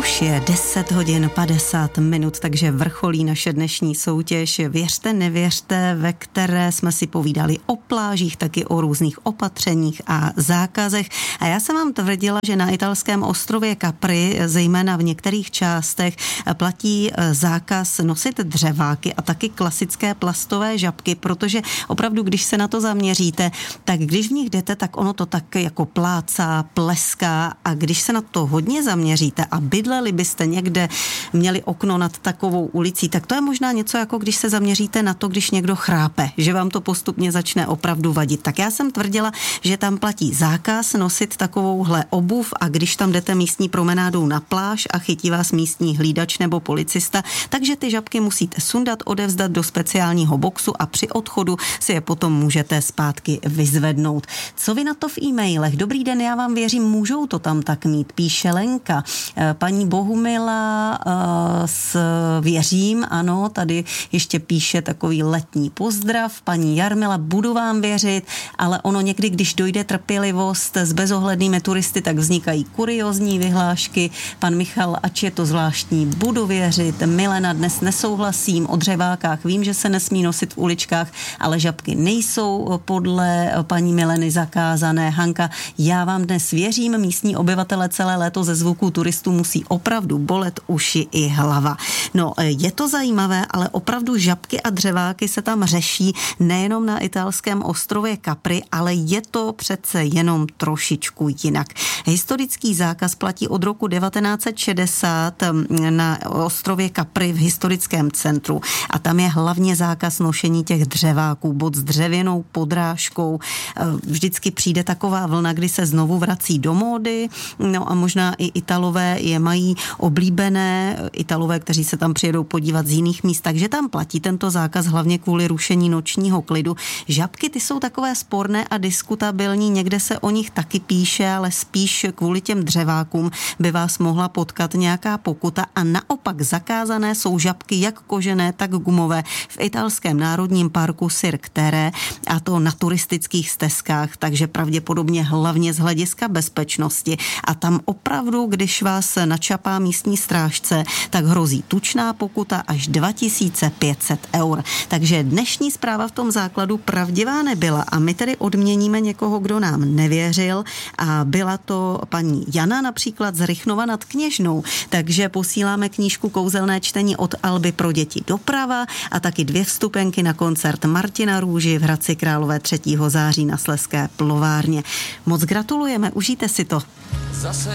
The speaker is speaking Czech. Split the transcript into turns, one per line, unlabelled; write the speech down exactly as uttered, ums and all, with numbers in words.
Už je deset hodin padesát minut, takže vrcholí naše dnešní soutěž. Věřte, nevěřte, ve které jsme si povídali o plážích, taky o různých opatřeních a zákazech. A já jsem vám tvrdila, že na italském ostrově Capri, zejména v některých částech, platí zákaz nosit dřeváky a taky klasické plastové žabky, protože opravdu, když se na to zaměříte, tak když v nich jdete, tak ono to tak jako plácá, pleská, a když se na to hodně zaměříte a bydleli byste někde, měli okno nad takovou ulicí, tak to je možná něco, jako když se zaměříte na to, když někdo chrápe, že vám to postupně začne opravdu vadit. Tak já jsem tvrdila, že tam platí zákaz nosit takovouhle obuv, a když tam jdete místní promenádou na pláž a chytí vás místní hlídač nebo policista, takže ty žabky musíte sundat, odevzdat do speciálního boxu a při odchodu si je potom můžete zpátky vyzvednout. Co vy na to v e-mailech? Dobrý den, já vám věřím, můžou to tam tak mít, píše Lenka. Paní Bohumila s věřím, ano, tady ještě píše takový letní pozdrav. Paní Jarmila, budu vám věřit, ale ono někdy, když dojde trpělivost s bezohlednými turisty, tak vznikají kuriózní vyhlášky. Pan Michal, ač je to zvláštní, budu věřit. Milena, dnes nesouhlasím, o dřevákách vím, že se nesmí nosit v uličkách, ale žabky nejsou podle paní Mileny zakázané. Hanka, já vám dnes věřím, místní obyvatele celé léto ze zvuků turistů musí opravdu bolet uši i hlava. No, je to zajímavé, ale opravdu žabky a dřeváky se tam řeší nejenom na italském ostrově Capri, ale je to přece jenom trošičku jinak. Historický zákaz platí od roku devatenáct set šedesát na ostrově Capri v historickém centru a tam je hlavně zákaz nošení těch dřeváků, bod s dřevěnou podrážkou. Vždycky přijde taková vlna, kdy se znovu vrací do módy, no a možná i Italové je mají oblíbené, Italové, kteří se tam přijedou podívat z jiných míst, takže tam platí tento zákaz hlavně kvůli rušení nočního klidu. Žabky, ty jsou takové sporné a diskutabilní, někde se o nich taky píše, ale spíš kvůli těm dřevákům by vás mohla potkat nějaká pokuta, a naopak zakázané jsou žabky jak kožené, tak gumové v italském národním parku Cirque Terre, a to na turistických stezkách, takže pravděpodobně hlavně z hlediska bezpečnosti, a tam opravdu, když vás načapá místní strážce, tak hrozí tučná pokuta až dva tisíce pět set eur. Takže dnešní zpráva v tom základu pravdivá nebyla a my tedy odměníme někoho, kdo nám nevěřil, a byla to paní Jana například z Rychnova nad Kněžnou, takže posíláme knížku Kouzelné čtení od Alby pro děti doprava a taky dvě vstupenky na koncert Martina Růži v Hradci Králové třetího září na Slezské plovárně. Moc gratulujeme, užijte si to. Zase